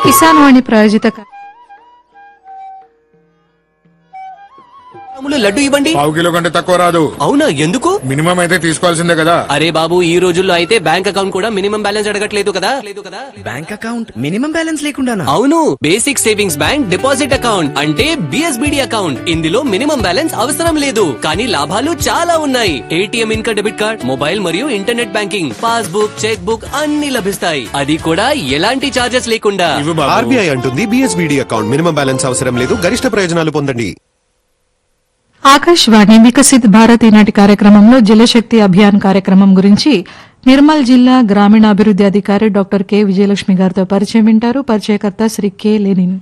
కిసాన్ వాణి ప్రాయోజిత లడ్డు ఇవ్వండి. పావు కిలో కంటే తక్కువ రాదు. అవునా, ఎందుకు? మినిమం అయితే తీసుకోవాల్సిందే కదా. అరే బాబు, ఈ రోజుల్లో అయితే బ్యాంక్ అకౌంట్ కూడా మినిమం బ్యాలెన్స్ అడగట్లేదు కదా. Bank account minimum balance లేకుండానా? అవును, basic savings bank deposit account అంటే బిఎస్బిడి అకౌంట్. ఇందులో మినిమం బ్యాలెన్స్ అవసరం లేదు, కానీ లాభాలు చాలా ఉన్నాయి. ఏటీఎం, ఇంకా డెబిట్ కార్డ్, మొబైల్ మరియు internet banking, passbook, cheque book అన్ని లభిస్తాయి. అది కూడా ఎలాంటి చార్జెస్ లేకుండా. ఆర్బీఐ అంటుంది బిఎస్బిడి అకౌంట్ మినిమం బ్యాలెన్స్ అవసరం లేదు, గరిష్ట ప్రయోజనాలు పొందండి. ఆకాశవాణి వికసిత్ భారత్ ఈనాటి కార్యక్రమంలో జలశక్తి అభియాన్ కార్యక్రమం గురించి నిర్మల్ జిల్లా గ్రామీణాభివృద్ది అధికారి డాక్టర్ కె విజయలక్ష్మి గారితో పరిచయం వింటారు. పరిచయకర్త శ్రీ కె లెనిన్.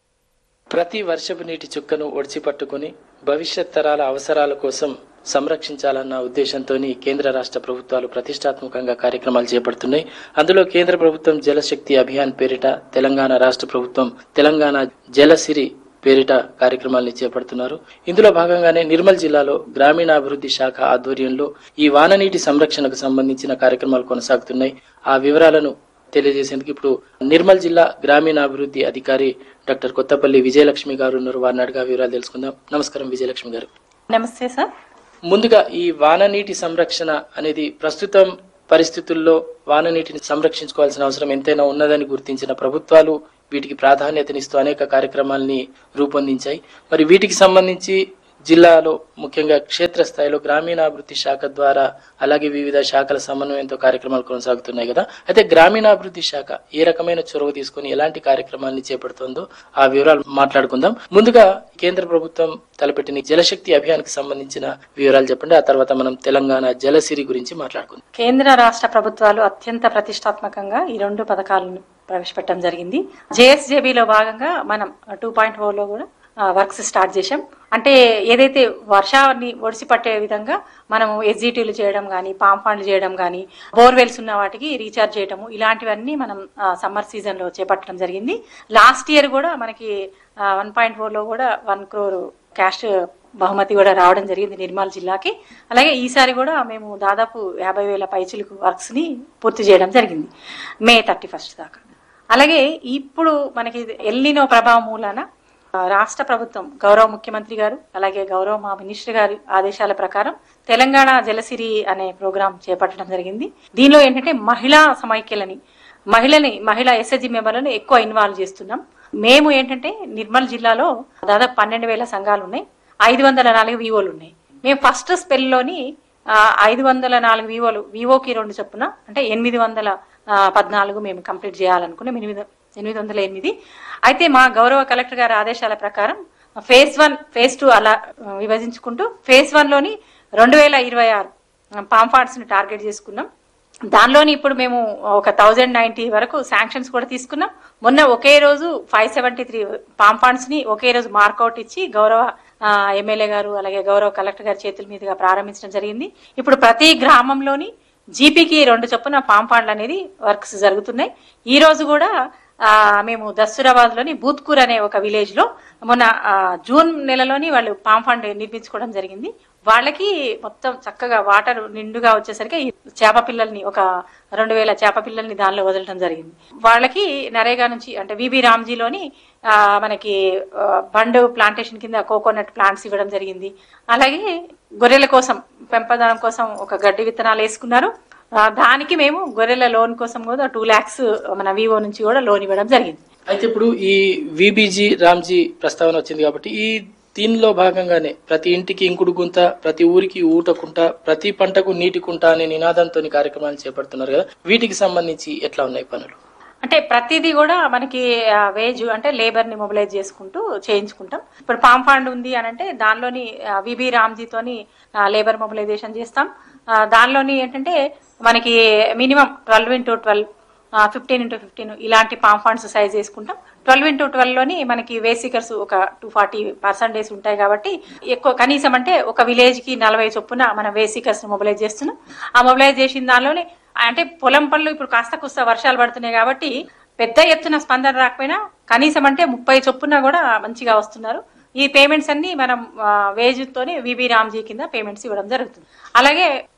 ప్రతి వర్షపు నీటి చుక్కను ఒడిచి పట్టుకుని భవిష్యత్ తరాల అవసరాల కోసం సంరక్షించాలన్న ఉద్దేశంతో కేంద్ర రాష్ట్ర ప్రభుత్వాలు ప్రతిష్టాత్మకంగా కార్యక్రమాలు చేపడుతున్నాయి. అందులో కేంద్ర ప్రభుత్వం జలశక్తి అభియాన్ పేరిట, తెలంగాణ రాష్ట్ర ప్రభుత్వం తెలంగాణ జలసిరి పేరిట కార్యక్రమాలను చేపడుతున్నారు. ఇందులో భాగంగానే నిర్మల్ జిల్లాలో గ్రామీణాభివృద్ధి శాఖ ఆధ్వర్యంలో ఈ వాననీటి సంరక్షణకు సంబంధించిన కార్యక్రమాలు కొనసాగుతున్నాయి. ఆ వివరాలను తెలియజేసేందుకు ఇప్పుడు నిర్మల్ జిల్లా గ్రామీణాభివృద్ధి అధికారి డాక్టర్ కొత్తపల్లి విజయలక్ష్మి గారు ఉన్నారు. వారిని అడిగా వివరాలు తెలుసుకుందాం. నమస్కారం విజయలక్ష్మి గారు. నమస్తే సార్. ముందుగా ఈ వాననీటి సంరక్షణ అనేది ప్రస్తుతం పరిస్థితుల్లో వాననీటిని సంరక్షించుకోవాల్సిన అవసరం ఎంతైనా ఉన్నదని గుర్తించిన ప్రభుత్వాలు వీటికి ప్రాధాన్యతనిస్తూ అనేక కార్యక్రమాలని రూపొందించాయి. మరి వీటికి సంబంధించి జిల్లాలో ముఖ్యంగా క్షేత్రస్థాయిలో గ్రామీణాభివృద్ధి శాఖ ద్వారా అలాగే వివిధ శాఖల సమన్వయంతో కార్యక్రమాలు కొనసాగుతున్నాయి కదా. అయితే గ్రామీణాభివృద్ధి శాఖ ఏ రకమైన చొరవ తీసుకుని ఎలాంటి కార్యక్రమాలని చేపడుతుందో ఆ వివరాలు మాట్లాడుకుందాం. ముందుగా కేంద్ర ప్రభుత్వం తలపెట్టిన జలశక్తి అభియాన్ కి సంబంధించిన వివరాలు చెప్పండి. ఆ తర్వాత మనం తెలంగాణ జలసిరి గురించి మాట్లాడుకుందాం. కేంద్ర రాష్ట్ర ప్రభుత్వాలు అత్యంత ప్రతిష్టాత్మకంగా ఈ రెండు పథకాలను ప్రవేశపెట్టడం జరిగింది. జేఎస్జేబీలో భాగంగా మనం 2.0లో కూడా వర్క్స్ స్టార్ట్ చేశాం. అంటే ఏదైతే వర్షాన్ని ఒడిసి పట్టే విధంగా మనము ఎస్జిటీలు చేయడం కానీ, పామ్ ఫండ్లు చేయడం కానీ, బోర్వెల్స్ ఉన్న వాటికి రీఛార్జ్ చేయడము, ఇలాంటివన్నీ మనం సమ్మర్ సీజన్ లో చేపట్టడం జరిగింది. లాస్ట్ ఇయర్ కూడా మనకి 1.4లో కూడా 1 crore క్యాష్ బహుమతి కూడా రావడం జరిగింది నిర్మల్ జిల్లాకి. అలాగే ఈసారి కూడా మేము దాదాపు 50,000 పైచిలకు వర్క్స్ ని పూర్తి చేయడం జరిగింది మే 31 దాకా. అలాగే ఇప్పుడు మనకి ఎల్నినో ప్రభావం మూలాన రాష్ట్ర ప్రభుత్వం గౌరవ ముఖ్యమంత్రి గారు అలాగే గౌరవ మా మినిస్టర్ గారి ఆదేశాల ప్రకారం తెలంగాణ జలసిరి అనే ప్రోగ్రాం చేపట్టడం జరిగింది. దీనిలో ఏంటంటే మహిళా సమైక్యలని మహిళా ఎస్ఎస్జి మెంబర్లను ఎక్కువ ఇన్వాల్వ్ చేస్తున్నాం. మేము ఏంటంటే నిర్మల్ జిల్లాలో దాదాపు 12,000 సంఘాలు ఉన్నాయి, 504 వివోలు ఉన్నాయి. మేము ఫస్ట్ స్పెల్లోని 504 వివోలు, వివోకి 2 చొప్పున అంటే 814 మేము కంప్లీట్ చేయాలనుకున్నాం. 808. అయితే మా గౌరవ కలెక్టర్ గారి ఆదేశాల ప్రకారం ఫేజ్ 1, ఫేజ్ 2 అలా విభజించుకుంటూ ఫేజ్ 1లోని 2026 పామ్ ఫండ్స్ ని టార్గెట్ చేసుకున్నాం. దానిలోని ఇప్పుడు మేము ఒక 1090 వరకు శాంక్షన్స్ కూడా తీసుకున్నాం. మొన్న ఒకే రోజు 573 పామ్ ఫండ్స్ ని ఒకే రోజు మార్కౌట్ ఇచ్చి గౌరవ ఎమ్మెల్యే గారు అలాగే గౌరవ కలెక్టర్ గారి చేతుల మీదుగా ప్రారంభించడం జరిగింది. ఇప్పుడు ప్రతి గ్రామంలోని జీపీకి 2 చొప్పున పామ్ ఫండ్లు అనేది వర్క్స్ జరుగుతున్నాయి. ఈ రోజు కూడా మేము దస్తూరాబాద్ లోని బూత్కూర్ అనే ఒక విలేజ్ లో మొన్న జూన్ నెలలోని వాళ్ళు పామ్ ఫండ్ నిర్మించుకోవడం జరిగింది. వాళ్ళకి మొత్తం చక్కగా వాటర్ నిండుగా వచ్చేసరికి చేప పిల్లల్ని ఒక 2,000 చేప పిల్లల్ని దానిలో వదలడం జరిగింది. వాళ్ళకి నరేగా నుంచి అంటే విబి రామ్జీలోని మనకి బండ్ ప్లాంటేషన్ కింద కోకోనట్ ప్లాంట్స్ ఇవ్వడం జరిగింది. అలాగే గొర్రెల కోసం పెంపదనం కోసం ఒక గడ్డి విత్తనాలు వేసుకున్నారు. దానికి మేము గొర్రెల లోన్ కోసం కూడా 2 lakhs మన వివో నుంచి కూడా లోన్ ఇవ్వడం జరిగింది. అయితే ఇప్పుడు ఈ విబిజీ రామ్జీ ప్రస్తావన వచ్చింది కాబట్టి ఈ దీనిలో భాగంగానే ప్రతి ఇంటికి ఇంకుడు గుంత, ప్రతి ఊరికి ఊటకుంట, ప్రతి పంటకు నీటి కుంట అనే నినాదంతో కార్యక్రమాలు చేపడుతున్నారు కదా. వీటికి సంబంధించి ఎట్లా ఉన్నాయి పనులు? అంటే ప్రతిదీ కూడా మనకి వేజ్ అంటే లేబర్ ని మొబిలైజ్ చేసుకుంటూ చేయించుకుంటాం. ఇప్పుడు పామ్ ఫండ్ ఉంది అని అంటే దానిలోని విబి రామ్జీతోని లేబర్ మొబిలైజేషన్ చేస్తాం. దానిలోని ఏంటంటే మనకి మినిమం 12x12, 15x15 ఇలాంటి పామ్ ఫండ్స్ సైజ్ చేసుకుంటాం. 12x12లోని మనకి వేసికర్స్ ఒక 240% ఉంటాయి కాబట్టి ఎక్కువ కనీసం అంటే ఒక విలేజ్ కి 40 చొప్పున మన వేసికర్స్ మొబిలైజ్ చేస్తున్నాం. ఆ మొబిలైజ్ చేసిన దానిలోనే అంటే పొలం పనులు ఇప్పుడు కాస్త కుస్త వర్షాలు పడుతున్నాయి కాబట్టి పెద్ద ఎత్తున స్పందన రాకపోయినా కనీసం అంటే 30 చొప్పున కూడా మంచిగా వస్తున్నారు. ఈ పేమెంట్స్ అన్ని మనం వేజ్ తోనే విబి రామ్జీ కింద పేమెంట్స్ ఇవ్వడం జరుగుతుంది. అలాగే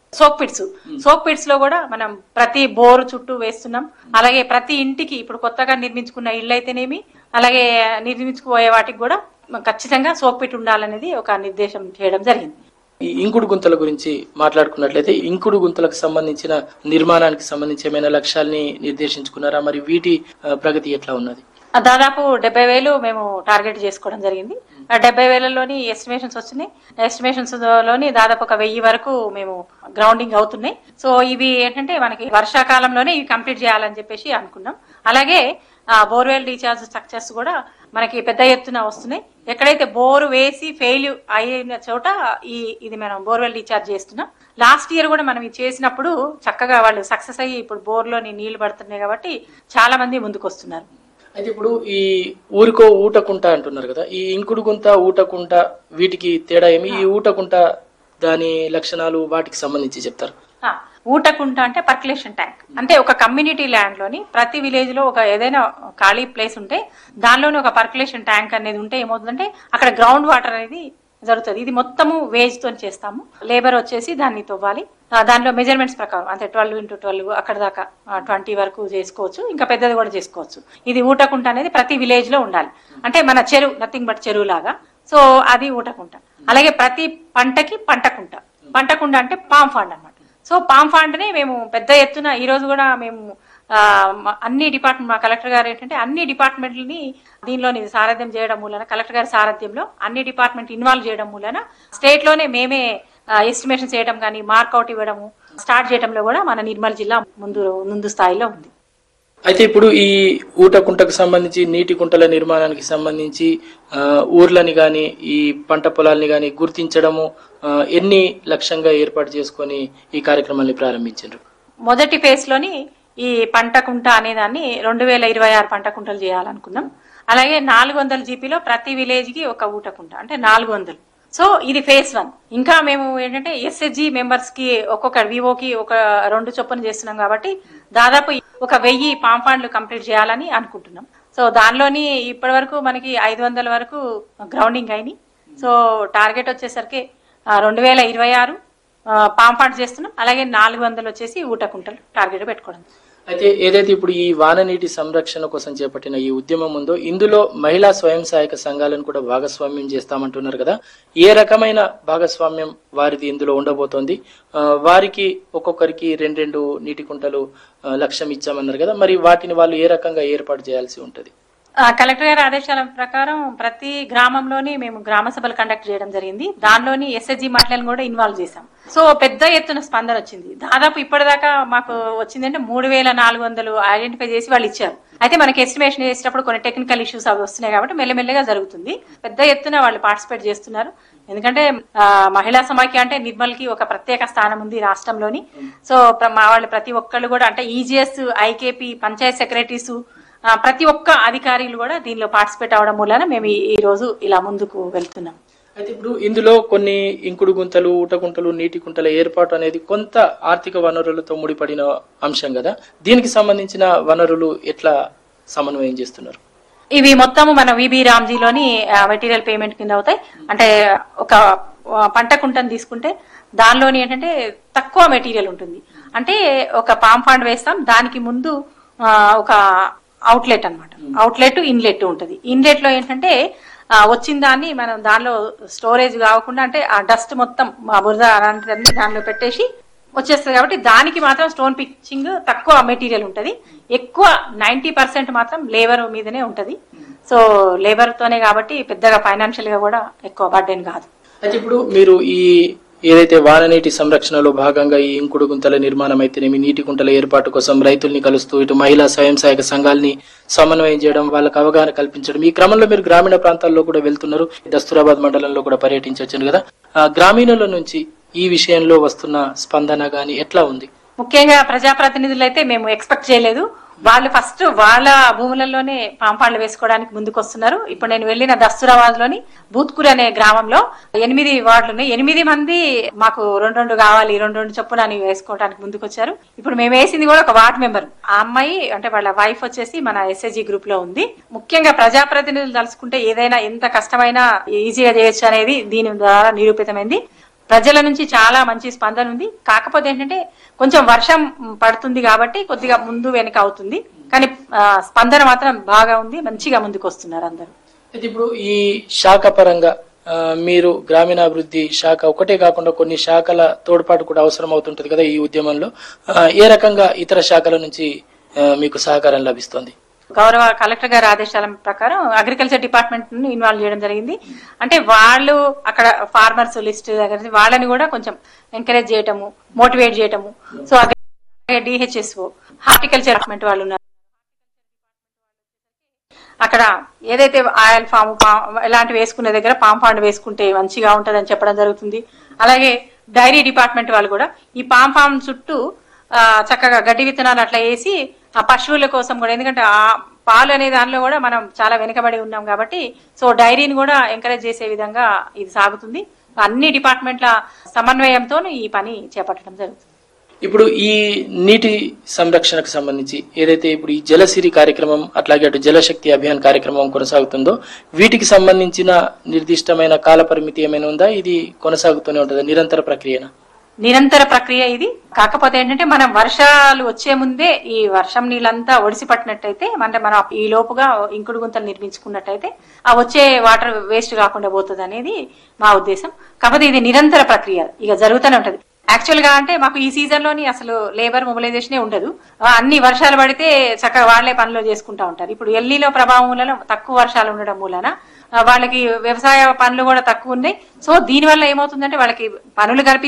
సోక్ పిట్స్ లో కూడా మనం ప్రతి బోరు చుట్టూ వేస్తున్నాం. అలాగే ప్రతి ఇంటికి ఇప్పుడు కొత్తగా నిర్మించుకున్న ఇళ్ళు అయితేనేమి, అలాగే నిర్మించుకుపోయే వాటికి కూడా ఖచ్చితంగా సోక్ పిట్ ఉండాలనేది ఒక నిర్దేశం చేయడం జరిగింది. ఈ ఇంకుడు గుంతల గురించి మాట్లాడుకున్నట్లయితే ఇంకుడు గుంతలకు సంబంధించిన నిర్మాణానికి సంబంధించి ఏమైనా లక్ష్యాల్ని నిర్దేశించుకున్నారా? మరి వీటి ప్రగతి ఎట్లా ఉన్నది? దాదాపు 70,000 మేము టార్గెట్ చేసుకోవడం జరిగింది. 70,000లోని ఎస్టిమేషన్స్ వచ్చినాయి. ఎస్టిమేషన్స్ లోని దాదాపు 1,000 వరకు మేము గ్రౌండింగ్ అవుతున్నాయి. సో ఇవి ఏంటంటే మనకి వర్షాకాలంలోనే ఇవి కంప్లీట్ చేయాలని చెప్పేసి అనుకున్నాం. అలాగే బోర్వెల్ రీఛార్జ్ స్ట్రక్చర్స్ కూడా మనకి పెద్ద ఎత్తున వస్తున్నాయి. ఎక్కడైతే బోరు వేసి ఫెయిల్ అయిన చోట ఇది మనం బోర్వెల్ రీఛార్జ్ చేస్తున్నాం. లాస్ట్ ఇయర్ కూడా మనం ఇది చేసినప్పుడు చక్కగా వాళ్ళు సక్సెస్ అయ్యి ఇప్పుడు బోర్లోని నీళ్లు పడుతున్నాయి కాబట్టి చాలా మంది ముందుకు వస్తున్నారు. అయితే ఇప్పుడు ఈ ఊరికో ఊటకుంట అంటున్నారు కదా, ఈ ఇంకుడు గుంత ఊటకుంట వీటికి తేడా ఏమి? ఈ ఊటకుంట దాని లక్షణాలు వాటికి సంబంధించి చెప్తారు. ఊటకుంట అంటే పర్కులేషన్ ట్యాంక్. అంటే ఒక కమ్యూనిటీ ల్యాండ్ లోని ప్రతి విలేజ్ లో ఒక ఏదైనా ఖాళీ ప్లేస్ ఉంటే దానిలోని ఒక పర్కులేషన్ ట్యాంక్ అనేది ఉంటే ఏమవుతుందంటే అక్కడ గ్రౌండ్ వాటర్ అనేది జరుగుతుంది. ఇది మొత్తము వేజ్ తో చేస్తాము. లేబర్ వచ్చేసి దాన్ని తవ్వాలి. దానిలో మెజర్మెంట్స్ ప్రకారం అంటే 12x12 అక్కడ దాకా 20 వరకు చేసుకోవచ్చు. ఇంకా పెద్దది కూడా చేసుకోవచ్చు. ఇది ఊటకుంట అనేది ప్రతి విలేజ్ లో ఉండాలి. అంటే మన చెరువు, నథింగ్ బట్ చెరువు లాగా. సో అది ఊటకుంట. అలాగే ప్రతి పంటకి పంటకుంట అంటే పామ్ ఫండ్ అన్నమాట. సో పామ్ ఫండ్ ని మేము పెద్ద ఎత్తున ఈ రోజు కూడా మేము అన్ని డిపార్ట్మెంట్, మా కలెక్టర్ గారు ఏంటంటే అన్ని డిపార్ట్మెంట్లని దీనిలోని సారథ్యం చేయడం మూలన, కలెక్టర్ గారి సారథ్యంలో అన్ని డిపార్ట్మెంట్ ఇన్వాల్వ్ చేయడం మూలన స్టేట్ లోనే మేమే ఎస్టిమేషన్ చేయడం కానీ మార్కౌట్ ఇవ్వడము స్టార్ట్ చేయడంలో కూడా మన నిర్మల్ జిల్లా ముందు స్థాయిలో ఉంది. అయితే ఇప్పుడు ఈ ఊటకుంటకు సంబంధించి నీటి కుంటల నిర్మాణానికి సంబంధించి ఊర్లని గాని ఈ పంట పొలాల్ని గాని గుర్తించడము ఎన్ని లక్ష్యంగా ఏర్పాటు చేసుకొని ఈ కార్యక్రమాన్ని ప్రారంభించారు? మొదటి ఫేజ్ లోని ఈ పంటకుంట అనే దాన్ని 2026 పంటకుంటలు చేయాలనుకున్నాం. అలాగే 400 జీపీలో ప్రతి విలేజ్ కి ఒక ఊటకుంట అంటే 400. సో ఇది ఫేజ్ 1. ఇంకా మేము ఏంటంటే ఎస్హెచ్జి మెంబర్స్ కి ఒక్కొక్క వివోకి ఒక 2 చొప్పున చేస్తున్నాం కాబట్టి దాదాపు 1000 పామ్ ఫండ్లు కంప్లీట్ చేయాలని అనుకుంటున్నాం. సో దానిలోని ఇప్పటి వరకు మనకి 500 వరకు గ్రౌండింగ్ అయినాయి. సో టార్గెట్ వచ్చేసరికి 2026 పామ్ ఫండ్ చేస్తున్నాం. అలాగే 400 వచ్చేసి ఊటకుంటలు టార్గెట్ పెట్టుకోవడం. అయితే ఏదైతే ఇప్పుడు ఈ వాన నీటి సంరక్షణ కోసం చేపట్టిన ఈ ఉద్యమం ఉందో ఇందులో మహిళా స్వయం సహాయక సంఘాలను కూడా భాగస్వామ్యం చేస్తామంటున్నారు కదా, ఏ రకమైన భాగస్వామ్యం వారిది ఇందులో ఉండబోతోంది? వారికి ఒక్కొక్కరికి 2 నీటి కుంటలు లక్ష్యం ఇచ్చామన్నారు కదా, మరి వాటిని వాళ్ళు ఏ రకంగా ఏర్పాటు చేయాల్సి ఉంటది? కలెక్టర్ గారి ఆదేశాల ప్రకారం ప్రతి గ్రామంలోని మేము గ్రామ సభలు కండక్ట్ చేయడం జరిగింది. దానిలోని ఎస్హెచ్జి మహిళలను కూడా ఇన్వాల్వ్ చేశాం. సో పెద్ద ఎత్తున స్పందన వచ్చింది. దాదాపు ఇప్పటిదాకా మాకు వచ్చిందంటే 3400 ఐడెంటిఫై చేసి వాళ్ళు ఇచ్చారు. అయితే మనకి ఎస్టిమేషన్ చేసేటప్పుడు కొన్ని టెక్నికల్ ఇష్యూస్ అవి వస్తున్నాయి కాబట్టి మెల్లమెల్లగా జరుగుతుంది. పెద్ద ఎత్తున వాళ్ళు పార్టిసిపేట్ చేస్తున్నారు. ఎందుకంటే మహిళా సమాఖ్య అంటే నిర్మల్ కి ఒక ప్రత్యేక స్థానం ఉంది రాష్ట్రంలోని. సో మా వాళ్ళు ప్రతి ఒక్కళ్ళు కూడా అంటే ఈజీఎస్, ఐకేపీ, పంచాయత్ సెక్రటరీస్, ప్రతి ఒక్క అధికారులు కూడా దీనిలో పార్టిసిపేట్ అవడం మూలన మేము ఈ రోజు ఇలా ముందుకు వెళ్తున్నాం. అయితే ఇప్పుడు ఇందులో కొన్ని ఇంకుడు గుంతలు, ఊటకుంటలు, నీటి కుంటల ఏర్పాటు అనేది కొంత ఆర్థిక వనరులతో ముడిపడిన అంశం కదా, దీనికి సంబంధించిన వనరులు ఎట్లా సమన్వయం చేస్తున్నారు? ఇవి మొత్తము మన విబి రామ్జీలోని మెటీరియల్ పేమెంట్ కింద అవుతాయి. అంటే ఒక పంట కుంటను తీసుకుంటే దానిలోని ఏంటంటే తక్కువ మెటీరియల్ ఉంటుంది. అంటే ఒక పామ్ ఫండ్ వేస్తాం, దానికి ముందు ఒక అవుట్లెట్ అన్నమాట, అవుట్లెట్ ఇన్లెట్ ఉంటది. ఇన్లెట్ లో ఏంటంటే వచ్చిన దాన్ని మనం దానిలో స్టోరేజ్ కాకుండా అంటే ఆ డస్ట్ మొత్తం బురద అలాంటివన్నీ దానిలో పెట్టేసి వచ్చేస్తుంది కాబట్టి దానికి మాత్రం స్టోన్ పిచ్చింగ్ తక్కువ మెటీరియల్ ఉంటది. ఎక్కువ 90% మాత్రం లేబర్ మీదనే ఉంటది. సో లేబర్ తోనే కాబట్టి పెద్దగా ఫైనాన్షియల్ గా కూడా ఎక్కువ బర్డెన్ కాదు. అయితే ఇప్పుడు మీరు ఈ ఏదైతే వాన నీటి సంరక్షణలో భాగంగా ఈ ఇంకుడు గుంతల నిర్మాణం అయితేనేమి, నీటి కుంటల ఏర్పాటు కోసం రైతుల్ని కలుస్తూ ఇటు మహిళా స్వయం సహాయక సంఘాలని సమన్వయం చేయడం, వాళ్ళకు అవగాహన కల్పించడం, ఈ క్రమంలో మీరు గ్రామీణ ప్రాంతాల్లో కూడా వెళ్తున్నారు. దస్తూరాబాద్ మండలంలో కూడా పర్యటించొచ్చారు కదా, గ్రామీణుల నుంచి ఈ విషయంలో వస్తున్న స్పందన గాని ఎట్లా ఉంది? ముఖ్యంగా ప్రజాప్రతినిధులు అయితే మేము ఎక్స్పెక్ట్ చేయలేదు. వాళ్ళు ఫస్ట్ వాళ్ళ భూములలోనే పాంపాళ్లు వేసుకోవడానికి ముందుకు వస్తున్నారు. ఇప్పుడు నేను వెళ్లిన దస్తూరాబాద్ లోని బూత్కూర్ అనే గ్రామంలో 8 వార్డులు ఉన్నాయి. 8 మంది మాకు 2 కావాలి, 2 చొప్పున అని వేసుకోవడానికి ముందుకు వచ్చారు. ఇప్పుడు మేము వేసింది కూడా ఒక వార్డు మెంబర్, ఆ అమ్మాయి అంటే వాళ్ళ వైఫ్ వచ్చేసి మన ఎస్ఎస్జి గ్రూప్ లో ఉంది. ముఖ్యంగా ప్రజాప్రతినిధులు తలుచుకుంటే ఏదైనా ఎంత కష్టమైనా ఈజీగా చేయొచ్చు అనేది దీని ద్వారా నిరూపితమైంది. ప్రజల నుంచి చాలా మంచి స్పందన ఉంది. కాకపోతే ఏంటంటే కొంచెం వర్షం పడుతుంది కాబట్టి కొద్దిగా ముందు వెనక అవుతుంది, కానీ స్పందన మాత్రం బాగా ఉంది, మంచిగా ముందుకు వస్తున్నారు అందరూ. అయితే ఇప్పుడు ఈ శాఖ పరంగా మీరు గ్రామీణాభివృద్ధి శాఖ ఒకటే కాకుండా కొన్ని శాఖల తోడ్పాటు కూడా అవసరం అవుతుంటది కదా ఈ ఉద్యమంలో. ఏ రకంగా ఇతర శాఖల నుంచి మీకు సహకారం లభిస్తుంది? గౌరవ కలెక్టర్ గారి ఆదేశాల ప్రకారం అగ్రికల్చర్ డిపార్ట్మెంట్ ను ఇన్వాల్వ్ చేయడం జరిగింది. అంటే వాళ్ళు అక్కడ ఫార్మర్స్ లిస్ట్ దగ్గర వాళ్ళని కూడా కొంచెం ఎంకరేజ్ చేయటము, మోటివేట్ చేయటము. సో డిహెచ్ఎస్ఓ హార్టికల్చర్ డిపార్ట్మెంట్ వాళ్ళు ఉన్నారు. అక్కడ ఏదైతే ఆయిల్ ఫామ్ ఇలాంటి వేసుకునే దగ్గర పామ్ ఫాండ్ వేసుకుంటే మంచిగా ఉంటదని చెప్పడం జరుగుతుంది. అలాగే డైరీ డిపార్ట్మెంట్ వాళ్ళు కూడా ఈ పామ్ ఫామ్ చుట్టూ చక్కగా గడ్డి విత్తనాలు అట్లా వేసి ఆ పశువుల కోసం కూడా, ఎందుకంటే ఆ పాలు అనే దానిలో కూడా మనం చాలా వెనుకబడి ఉన్నాం కాబట్టి సో డైరీని కూడా ఎంకరేజ్ చేసే విధంగా ఇది సాగుతుంది. అన్ని డిపార్ట్మెంట్ల సమన్వయంతో ఈ పని చేపట్టడం జరుగుతుంది. ఇప్పుడు ఈ నీటి సంరక్షణకు సంబంధించి ఏదైతే ఇప్పుడు ఈ జలసిరి కార్యక్రమం అట్లాగే అటు జలశక్తి అభియాన్ కార్యక్రమం కొనసాగుతుందో వీటికి సంబంధించిన నిర్దిష్టమైన కాల పరిమితి ఏమైనా ఉందా? ఇది కొనసాగుతూనే ఉంటుందా? నిరంతర ప్రక్రియనా? నిరంతర ప్రక్రియ ఇది. కాకపోతే ఏంటంటే మనం వర్షాలు వచ్చే ముందే ఈ వర్షం నీళ్ళంతా ఒడిసి పట్టినట్టయితే, అంటే మనం ఈ లోపుగా ఇంకుడు గుంతలు నిర్మించుకున్నట్టయితే ఆ వచ్చే వాటర్ వేస్ట్ కాకుండా పోతుంది అనేది మా ఉద్దేశం. కాకపోతే ఇది నిరంతర ప్రక్రియ ఇక జరుగుతూనే ఉంటది. యాక్చువల్ గా అంటే మాకు ఈ సీజన్ లోని అసలు లేబర్ మొబిలైజేషన్ ఉండదు. అన్ని వర్షాలు పడితే చక్కగా వాళ్లే పనులు చేసుకుంటా ఉంటారు. ఇప్పుడు ఎల్నీలో ప్రభావం మూలన తక్కువ వర్షాలు ఉండడం మూలన వాళ్ళకి వ్యవసాయ పనులు కూడా తక్కువ ఉన్నాయి. సో దీని వల్ల ఏమవుతుందంటే వాళ్ళకి పనులు